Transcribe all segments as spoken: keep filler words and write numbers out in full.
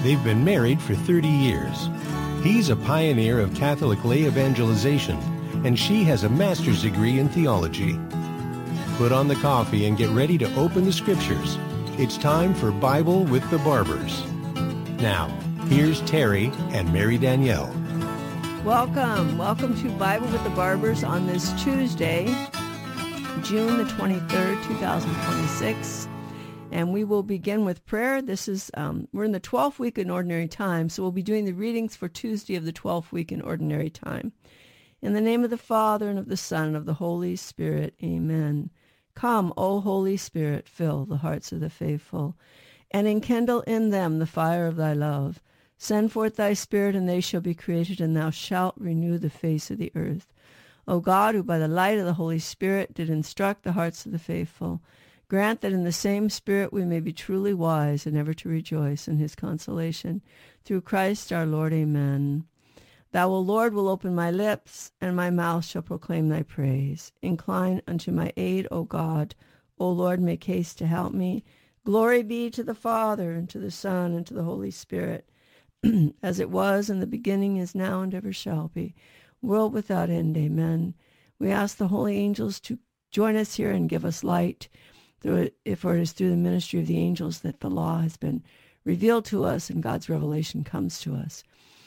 They've been married for thirty years. He's a pioneer of Catholic lay evangelization, and she has a master's degree in theology. Put on the coffee and get ready to open the scriptures. It's time for Bible with the Barbers. Now, here's Terry and Mary Danielle. Welcome. Welcome to Bible with the Barbers on this Tuesday, June the twenty-third, twenty twenty-six. And we will begin with prayer. This is, um, we're in the twelfth week in Ordinary Time, so we'll be doing the readings for Tuesday of the twelfth week in Ordinary Time. In the name of the Father, and of the Son, and of the Holy Spirit, amen. Come, O Holy Spirit, fill the hearts of the faithful, and enkindle in them the fire of thy love. Send forth thy Spirit, and they shall be created, and thou shalt renew the face of the earth. O God, who by the light of the Holy Spirit did instruct the hearts of the faithful, grant that in the same Spirit we may be truly wise and ever to rejoice in his consolation. Through Christ our Lord, amen. Thou, O Lord, will open my lips, and my mouth shall proclaim thy praise. Incline unto my aid, O God. O Lord, make haste to help me. Glory be to the Father, and to the Son, and to the Holy Spirit, as it was in the beginning, is now, and ever shall be, world without end, amen. We ask the holy angels to join us here and give us light, through it, for it is through the ministry of the angels that the law has been revealed to us and God's revelation comes to us.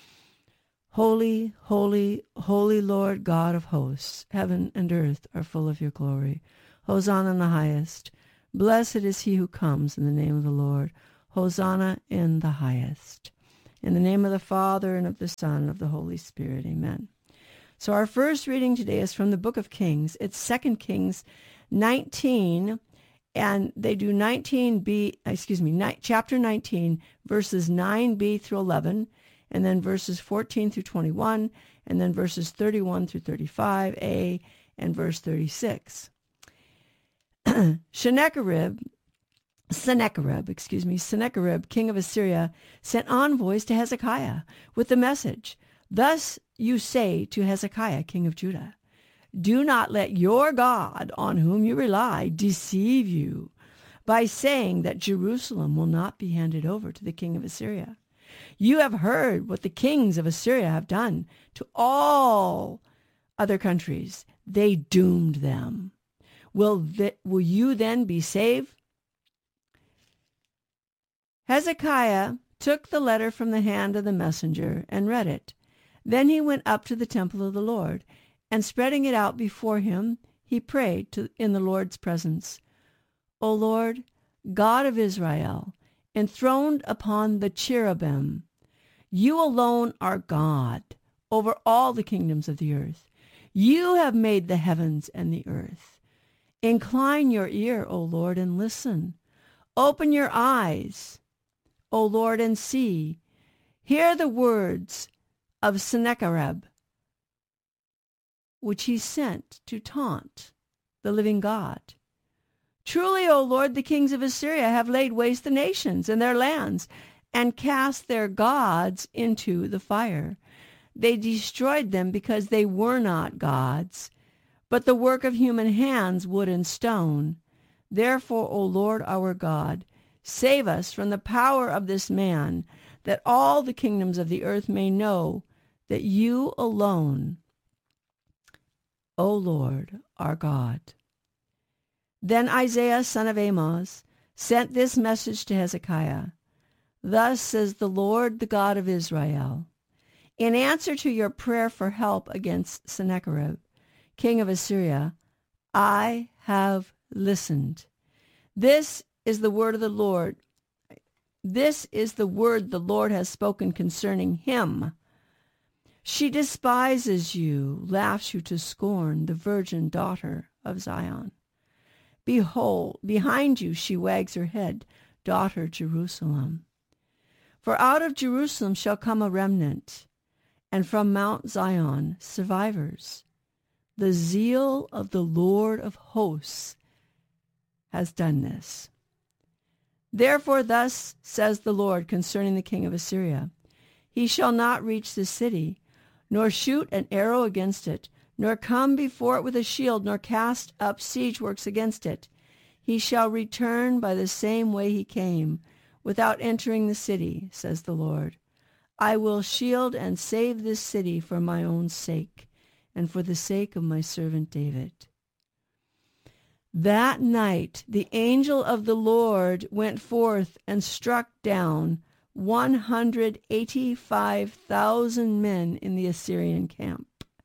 Holy, holy, holy Lord God of hosts, heaven and earth are full of your glory. Hosanna in the highest. Blessed is he who comes in the name of the Lord. Hosanna in the highest. In the name of the Father, and of the Son, and of the Holy Spirit, amen. So our first reading today is from the book of Kings. It's Second Kings nineteen, and they do nineteen b, excuse me, ni- chapter nineteen, verses nine b through eleven, and then verses fourteen through twenty-one, and then verses thirty-one through thirty-five a, and verse thirty-six. Sennacherib, Sennacherib, excuse me, Sennacherib, king of Assyria, sent envoys to Hezekiah with the message, "Thus you say to Hezekiah, king of Judah, do not let your God, on whom you rely, deceive you by saying that Jerusalem will not be handed over to the king of Assyria. You have heard what the kings of Assyria have done to all other countries. They doomed them. Will, th- will you then be saved?" Hezekiah took the letter from the hand of the messenger and read it. Then he went up to the temple of the Lord, and spreading it out before him, he prayed to, in the Lord's presence, "O Lord, God of Israel, enthroned upon the cherubim, you alone are God over all the kingdoms of the earth. You have made the heavens and the earth. Incline your ear, O Lord, and listen. Open your eyes, O Lord, and see. Hear the words of Sennacherib, which he sent to taunt the living God. Truly, O Lord, the kings of Assyria have laid waste the nations and their lands, and cast their gods into the fire. They destroyed them because they were not gods, but the work of human hands, wood and stone. Therefore, O Lord our God, save us from the power of this man, that all the kingdoms of the earth may know that you alone, O Lord, our God." Then Isaiah, son of Amoz, sent this message to Hezekiah. "Thus says the Lord, the God of Israel, in answer to your prayer for help against Sennacherib, king of Assyria, I have listened. This is the word of the Lord. This is the word the Lord has spoken concerning him. She despises you, laughs you to scorn, the virgin daughter of Zion. Behold, behind you she wags her head, daughter Jerusalem. For out of Jerusalem shall come a remnant, and from Mount Zion survivors. The zeal of the Lord of hosts has done this. Therefore thus says the Lord concerning the king of Assyria, he shall not reach the city, nor shoot an arrow against it, nor come before it with a shield, nor cast up siege works against it. He shall return by the same way he came, without entering the city, says the Lord. I will shield and save this city for my own sake and for the sake of my servant David. That night the angel of the Lord went forth and struck down one hundred eighty-five thousand men in the Assyrian camp.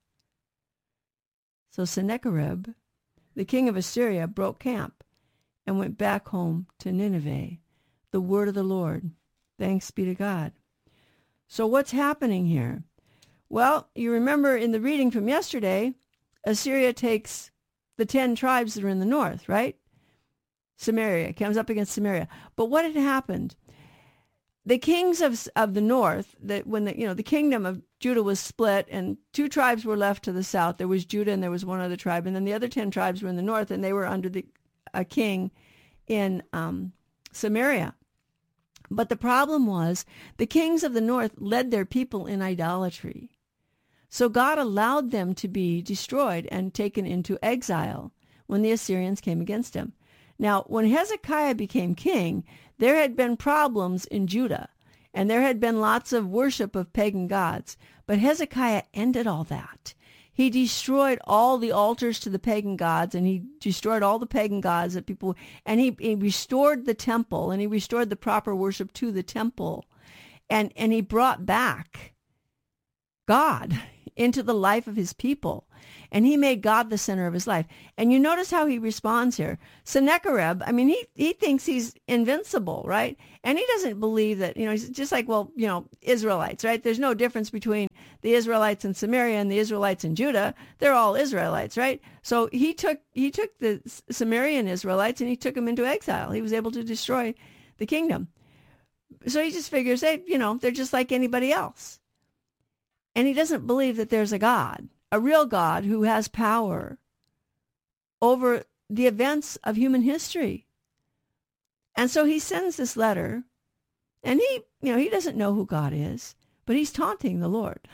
So Sennacherib, the king of Assyria, broke camp and went back home to Nineveh. The word of the Lord. Thanks be to God. So what's happening here? Well, you remember in the reading from yesterday, Assyria takes the ten tribes that are in the north, right? Samaria, comes up against Samaria. But what had happened? The kings of of the north, that when the you know the kingdom of Judah was split and two tribes were left to the south. There was Judah and there was one other tribe, and then the other ten tribes were in the north, and they were under the a king in um, Samaria. But the problem was the kings of the north led their people in idolatry. So God allowed them to be destroyed and taken into exile when the Assyrians came against him. Now, when Hezekiah became king, there had been problems in Judah, and there had been lots of worship of pagan gods. But Hezekiah ended all that. He destroyed all the altars to the pagan gods, and he destroyed all the pagan gods that people, and he, he restored the temple, and he restored the proper worship to the temple, and, and he brought back God into the life of his people, and he made God the center of his life. And you notice how he responds here. Sennacherib, I mean, he, he thinks he's invincible, right? And he doesn't believe that, you know, he's just like, well, you know, Israelites, right? There's no difference between the Israelites in Samaria and the Israelites in Judah. They're all Israelites, right? So he took he took the Sumerian Israelites and he took them into exile. He was able to destroy the kingdom. So he just figures, hey, you know, they're just like anybody else. And he doesn't believe that there's a God, a real God who has power over the events of human history. And so he sends this letter, and he, you know, he doesn't know who God is, but he's taunting the Lord.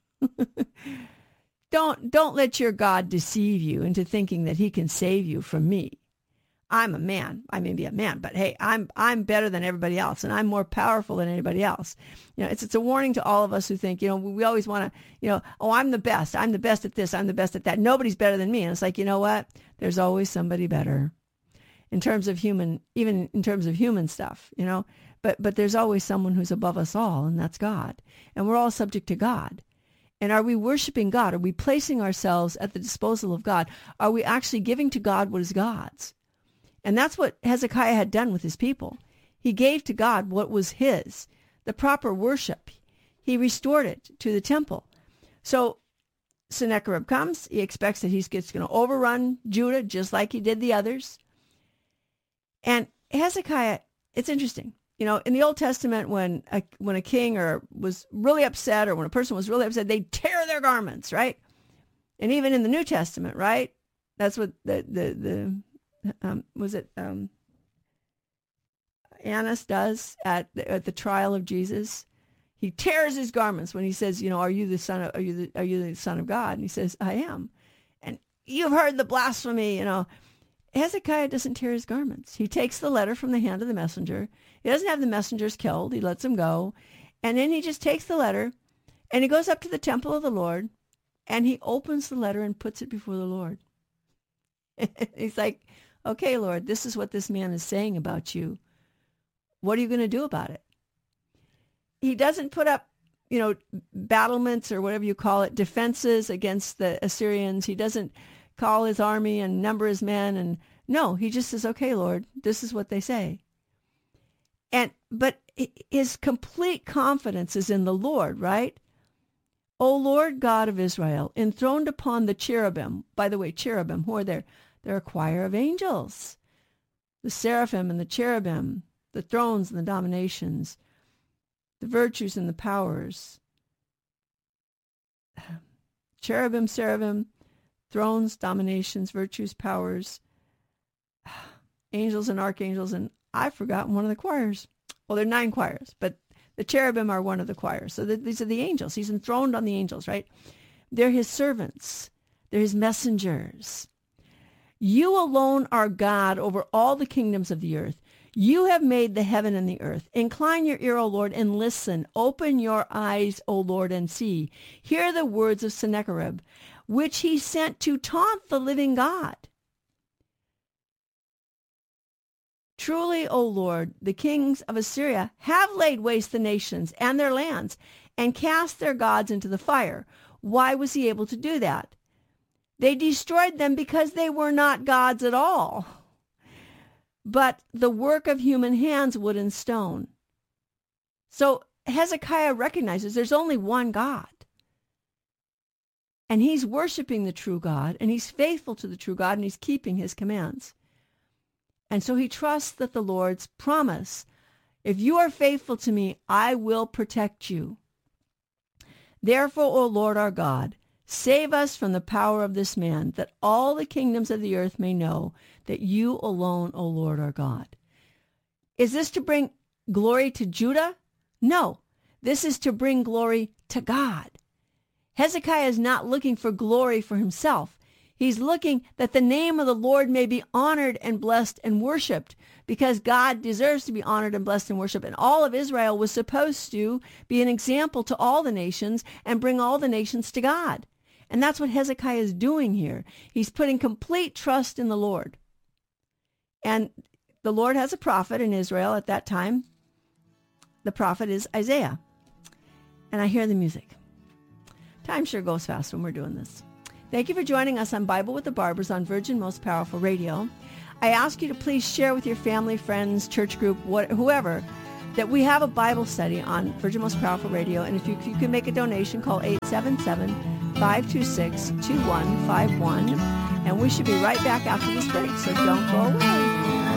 don't, don't let your God deceive you into thinking that he can save you from me. I'm a man. I may be a man, but hey, I'm I'm better than everybody else, and I'm more powerful than anybody else. You know, it's it's a warning to all of us who think, you know, we always want to, you know, oh, I'm the best. I'm the best at this. I'm the best at that. Nobody's better than me. And it's like, you know what? There's always somebody better in terms of human, even in terms of human stuff, you know. But but there's always someone who's above us all, and that's God. And we're all subject to God. And are we worshiping God? Are we placing ourselves at the disposal of God? Are we actually giving to God what is God's? And that's what Hezekiah had done with his people. He gave to God what was his, the proper worship. He restored it to the temple. So Sennacherib comes. He expects that he's going to overrun Judah just like he did the others. And Hezekiah, it's interesting. You know, in the Old Testament, when a, when a king or was really upset, or when a person was really upset, they'd tear their garments, right? And even in the New Testament, right? That's what the the the Um, was it um, Annas does at the, at the trial of Jesus? He tears his garments when he says, you know, are you the son of, are you the, are you the son of God? And he says, I am. And you've heard the blasphemy, you know. Hezekiah doesn't tear his garments. He takes the letter from the hand of the messenger. He doesn't have the messengers killed. He lets them go. And then he just takes the letter and he goes up to the temple of the Lord and he opens the letter and puts it before the Lord. He's like, okay, Lord, this is what this man is saying about you. What are you going to do about it? He doesn't put up, you know, battlements or whatever you call it, defenses against the Assyrians. He doesn't call his army and number his men. And no, he just says, okay, Lord, this is what they say. And, but his complete confidence is in the Lord, right? O Lord God of Israel, enthroned upon the cherubim. By the way, cherubim, who are there? They're a choir of angels. The seraphim and the cherubim, the thrones and the dominations, the virtues and the powers. Cherubim, seraphim, thrones, dominations, virtues, powers, angels and archangels, and I've forgotten one of the choirs. Well, there are nine choirs, but the cherubim are one of the choirs. So the, these are the angels. He's enthroned on the angels, right? They're his servants. They're his messengers. You alone are God over all the kingdoms of the earth. You have made the heaven and the earth. Incline your ear, O Lord, and listen. Open your eyes, O Lord, and see. Hear the words of Sennacherib, which he sent to taunt the living God. Truly, O Lord, the kings of Assyria have laid waste the nations and their lands and cast their gods into the fire. Why was he able to do that? They destroyed them because they were not gods at all, but the work of human hands, wood and stone. So Hezekiah recognizes there's only one God. And he's worshiping the true God, and he's faithful to the true God, and he's keeping his commands. And so he trusts that the Lord's promise, if you are faithful to me, I will protect you. Therefore, O Lord our God, save us from the power of this man, that all the kingdoms of the earth may know that you alone, O Lord our God. Is this to bring glory to Judah? No, this is to bring glory to God. Hezekiah is not looking for glory for himself. He's looking that the name of the Lord may be honored and blessed and worshipped, because God deserves to be honored and blessed and worshipped. And all of Israel was supposed to be an example to all the nations and bring all the nations to God. And that's what Hezekiah is doing here. He's putting complete trust in the Lord. And the Lord has a prophet in Israel at that time. The prophet is Isaiah. And I hear the music. Time sure goes fast when we're doing this. Thank you for joining us on Bible with the Barbers on Virgin Most Powerful Radio. I ask you to please share with your family, friends, church group, what, whoever, that we have a Bible study on Virgin Most Powerful Radio. And if you, if you can make a donation, call eight seven seven, five two six, two one five one. And we should be right back after this break, so don't go away.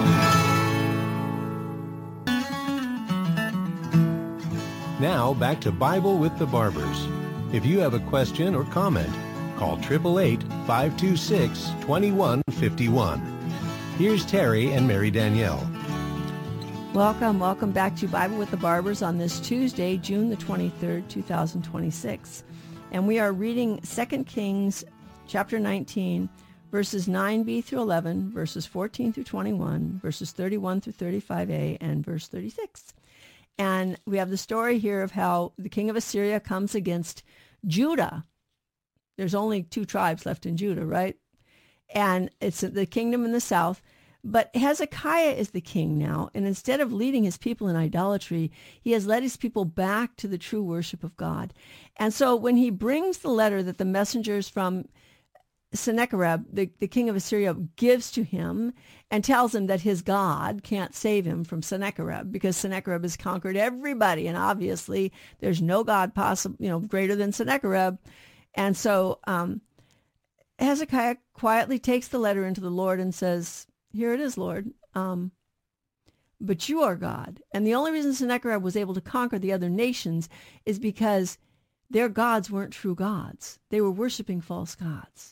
Now, back to Bible with the Barbers. If you have a question or comment, call eight eight eight, five two six, two one five one. Here's Terry and Mary Danielle. Welcome, welcome back to Bible with the Barbers on this Tuesday, June the twenty-third, two thousand twenty-six. And we are reading Second Kings chapter nineteen, verses nine b through eleven, verses fourteen through twenty-one, verses thirty-one through thirty-five a, and verse thirty-six. And we have the story here of how the king of Assyria comes against Judah. There's only two tribes left in Judah, right? And it's the kingdom in the south. But Hezekiah is the king now, and instead of leading his people in idolatry, he has led his people back to the true worship of God. And so when he brings the letter that the messengers from Sennacherib, the, the king of Assyria, gives to him and tells him that his God can't save him from Sennacherib, because Sennacherib has conquered everybody, and obviously there's no God possible, you know, greater than Sennacherib. And so um, Hezekiah quietly takes the letter into the Lord and says, here it is, Lord, um, but you are God. And the only reason Sennacherib was able to conquer the other nations is because their gods weren't true gods. They were worshiping false gods.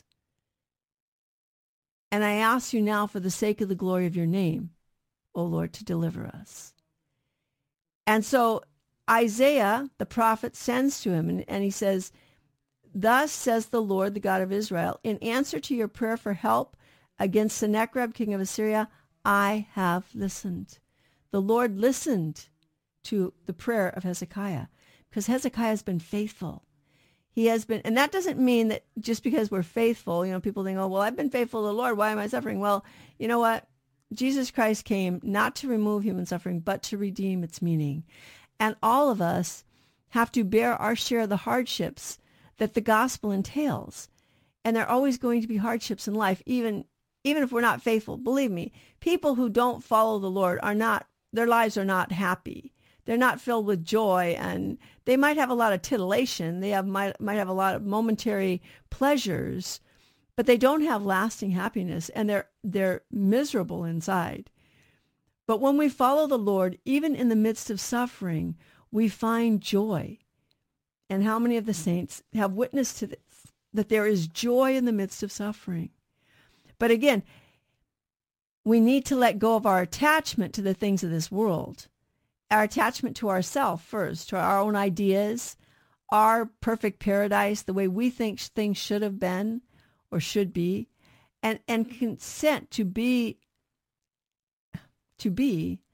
And I ask you now, for the sake of the glory of your name, O Lord, to deliver us. And so Isaiah, the prophet, sends to him, and, and he says, thus says the Lord, the God of Israel, in answer to your prayer for help against Sennacherib, king of Assyria, I have listened. The Lord listened to the prayer of Hezekiah, because Hezekiah has been faithful. He has been, and that doesn't mean that just because we're faithful, you know, people think, oh, well, I've been faithful to the Lord, why am I suffering? Well, you know what? Jesus Christ came not to remove human suffering, but to redeem its meaning. And all of us have to bear our share of the hardships that the gospel entails. And there are always going to be hardships in life, even, even if we're not faithful. Believe me, people who don't follow the Lord are not, their lives are not happy. They're not filled with joy, and they might have a lot of titillation. They have might, might have a lot of momentary pleasures, but they don't have lasting happiness, and they're they're miserable inside. But when we follow the Lord, even in the midst of suffering, we find joy. And how many of the saints have witnessed to this, that there is joy in the midst of suffering? But again, we need to let go of our attachment to the things of this world. Our attachment to ourselves first, to our own ideas, our perfect paradise, the way we think things should have been or should be, and, and consent to be, to be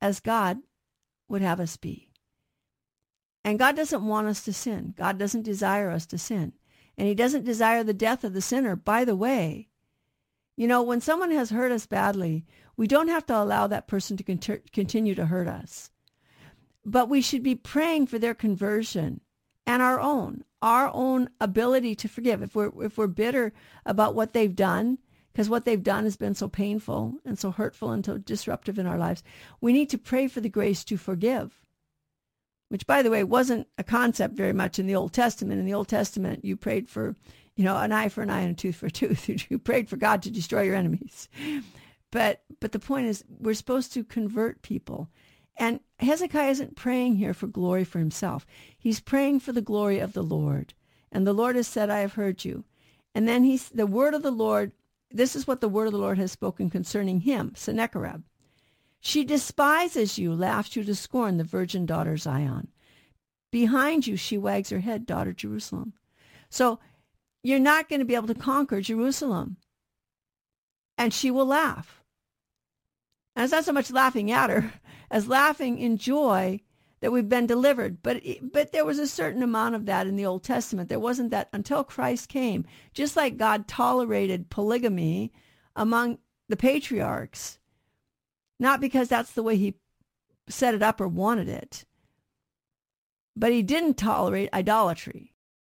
as God would have us be. And God doesn't want us to sin. God doesn't desire us to sin. And he doesn't desire the death of the sinner. By the way, you know, when someone has hurt us badly, we don't have to allow that person to con- continue to hurt us. But we should be praying for their conversion and our own, our own ability to forgive. If we're, if we're bitter about what they've done, because what they've done has been so painful and so hurtful and so disruptive in our lives, we need to pray for the grace to forgive. Which, by the way, wasn't a concept very much in the Old Testament. In the Old Testament, you prayed for, you know, an eye for an eye and a tooth for a tooth. You prayed for God to destroy your enemies. But but the point is, we're supposed to convert people. And Hezekiah isn't praying here for glory for himself. He's praying for the glory of the Lord. And the Lord has said, I have heard you. And then he's the word of the Lord, this is what the word of the Lord has spoken concerning him, Sennacherib. She despises you, laughs you to scorn, the virgin daughter Zion. Behind you, she wags her head, daughter Jerusalem. So you're not going to be able to conquer Jerusalem. And she will laugh. And it's not so much laughing at her as laughing in joy that we've been delivered. But but there was a certain amount of that in the Old Testament. There wasn't that until Christ came. Just like God tolerated polygamy among the patriarchs, not because that's the way he set it up or wanted it, but he didn't tolerate idolatry.